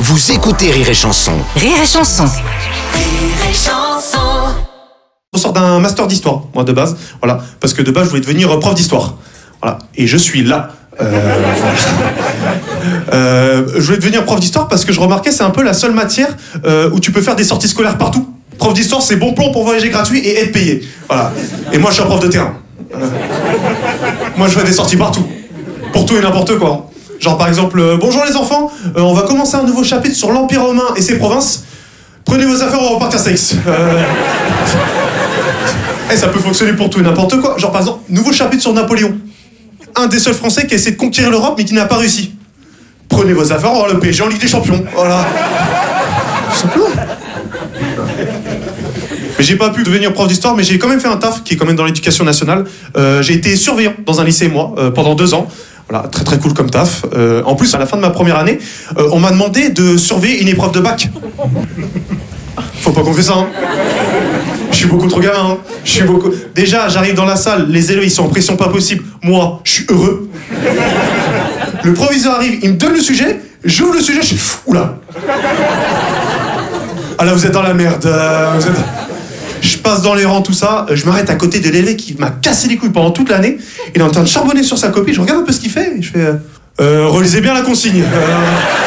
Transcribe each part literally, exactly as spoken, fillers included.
Vous écoutez Rire et Chanson. Rire et Chanson. Rire et Chanson. Je sors d'un master d'histoire, moi de base, voilà, parce que de base je voulais devenir prof d'histoire, voilà, et je suis là. Euh, euh, je voulais devenir prof d'histoire parce que je remarquais c'est un peu la seule matière euh, où tu peux faire des sorties scolaires partout. Prof d'histoire, c'est bon plan pour voyager gratuit et être payé, voilà. Et moi je suis un prof de terrain. Euh, moi je fais des sorties partout, pour tout et n'importe quoi. Genre par exemple, euh, bonjour les enfants, euh, on va commencer un nouveau chapitre sur l'Empire romain et ses provinces. Prenez vos affaires, on va repartir sexe. Euh... Et ça peut fonctionner pour tout et n'importe quoi. Genre par exemple, nouveau chapitre sur Napoléon. Un des seuls Français qui a essayé de conquérir l'Europe mais qui n'a pas réussi. Prenez vos affaires, on va le P S G en Ligue des Champions. Voilà. Tout simplement. Mais j'ai pas pu devenir prof d'histoire, mais j'ai quand même fait un taf qui est quand même dans l'éducation nationale. Euh, j'ai été surveillant dans un lycée, moi, euh, pendant deux ans. Voilà, très très cool comme taf. Euh, en plus, à la fin de ma première année, euh, on m'a demandé de surveiller une épreuve de bac. Faut pas qu'on fait ça, hein. Je suis beaucoup trop gamin, hein. Je suis beaucoup... Déjà, j'arrive dans la salle, les élèves, ils sont en pression pas possible. Moi, je suis heureux. Le proviseur arrive, il me donne le sujet, j'ouvre le sujet, je suis... Oula. Ah là, vous êtes dans la merde. Euh, vous êtes... Je passe dans les rangs, tout ça, je m'arrête à côté de l'élève qui m'a cassé les couilles pendant toute l'année. Il est en train de charbonner sur sa copie, je regarde un peu ce qu'il fait, et je fais... Euh, euh, relisez bien la consigne. Euh...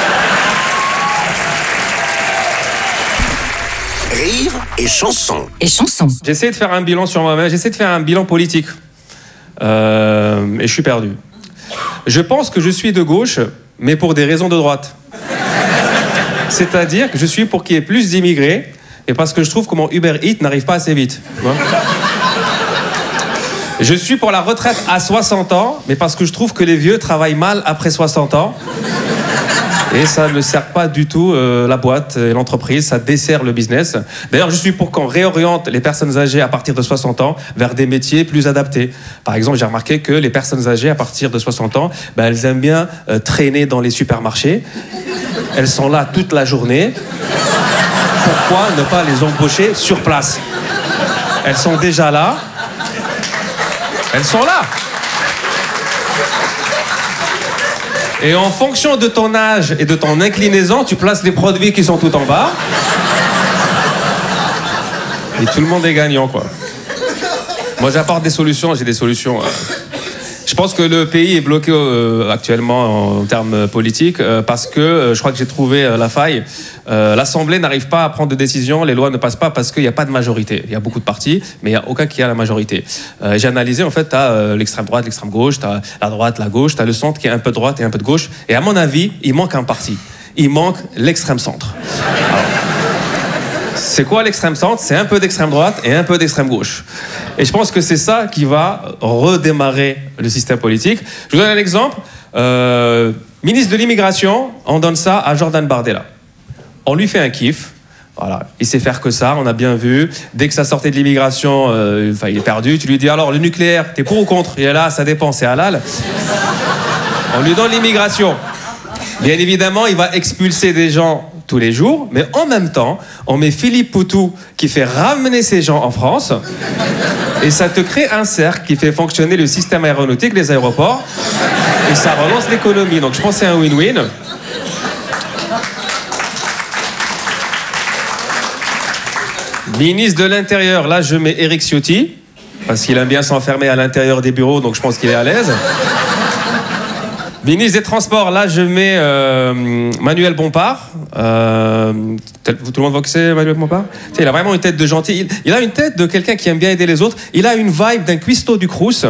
Rire et Chanson. Et Chanson. J'essaie de faire un bilan sur moi-même, j'essaie de faire un bilan politique. Euh, et je suis perdu. Je pense que je suis de gauche, mais pour des raisons de droite. C'est-à-dire que je suis pour qu'il y ait plus d'immigrés, et parce que je trouve que mon Uber Eats n'arrive pas assez vite. Tu vois ? Je suis pour la retraite à soixante ans, mais parce que je trouve que les vieux travaillent mal après soixante ans. Et ça ne sert pas du tout euh, la boîte et l'entreprise, ça dessert le business. D'ailleurs, je suis pour qu'on réoriente les personnes âgées à partir de soixante ans vers des métiers plus adaptés. Par exemple, j'ai remarqué que les personnes âgées à partir de soixante ans, ben, elles aiment bien euh, traîner dans les supermarchés. Elles sont là toute la journée. Pourquoi ne pas les embaucher sur place ? Elles sont déjà là. Elles sont là. Et en fonction de ton âge et de ton inclinaison, tu places les produits qui sont tout en bas. Et tout le monde est gagnant, quoi. Moi, j'apporte des solutions, j'ai des solutions. Euh... Je pense que le pays est bloqué euh, actuellement en termes politiques euh, parce que euh, je crois que j'ai trouvé euh, la faille. Euh, L'Assemblée n'arrive pas à prendre de décision, les lois ne passent pas parce qu'il n'y a pas de majorité. Il y a beaucoup de partis, mais il n'y a aucun qui a la majorité. Euh, j'ai analysé, en fait, tu as euh, l'extrême droite, l'extrême gauche, tu as la droite, la gauche, tu as le centre qui est un peu de droite et un peu de gauche. Et à mon avis, il manque un parti. Il manque l'extrême centre. Alors, c'est quoi l'extrême centre ? C'est un peu d'extrême droite et un peu d'extrême gauche. Et je pense que c'est ça qui va redémarrer le système politique. Je vous donne un exemple. Euh, ministre de l'immigration, on donne ça à Jordan Bardella. On lui fait un kiff. Voilà, il sait faire que ça, on a bien vu. Dès que ça sortait de l'immigration, euh, enfin, il est perdu. Tu lui dis alors, le nucléaire, t'es pour ou contre ? Et là, ça dépend, c'est halal. On lui donne l'immigration. Bien évidemment, il va expulser des gens tous les jours, mais en même temps, on met Philippe Poutou qui fait ramener ces gens en France, et ça te crée un cercle qui fait fonctionner le système aéronautique, les aéroports, et ça relance l'économie. Donc je pense que c'est un win-win. Ministre de l'Intérieur, là je mets Éric Ciotti, parce qu'il aime bien s'enfermer à l'intérieur des bureaux, donc je pense qu'il est à l'aise. Ministre des Transports, là je mets euh, Manuel Bompard. Euh, tout le monde voit que c'est Manuel Bompard ? Il a vraiment une tête de gentil. Il, il a une tête de quelqu'un qui aime bien aider les autres. Il a une vibe d'un cuistot du Crous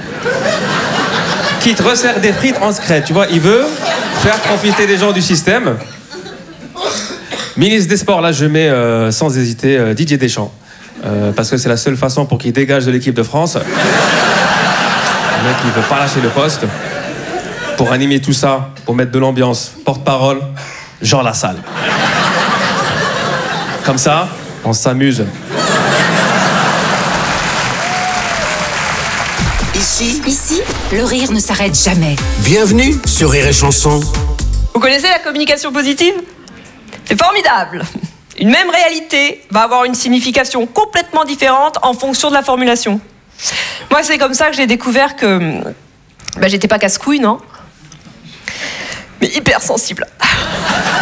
qui te resserre des frites en secret. Tu vois, il veut faire profiter les gens du système. Ministre des Sports, là je mets euh, sans hésiter euh, Didier Deschamps. Euh, parce que c'est la seule façon pour qu'il dégage de l'équipe de France. Le mec, il veut pas lâcher le poste. Pour animer tout ça, pour mettre de l'ambiance, porte-parole, Jean Lassalle. Comme ça, on s'amuse. Ici, Ici, le rire ne s'arrête jamais. bienvenue sur Rire et Chanson. Vous connaissez la communication positive ? C'est formidable. Une même réalité va avoir une signification complètement différente en fonction de la formulation. Moi, c'est comme ça que j'ai découvert que... Bah, j'étais pas casse-couille, non ? Mais hyper sensible.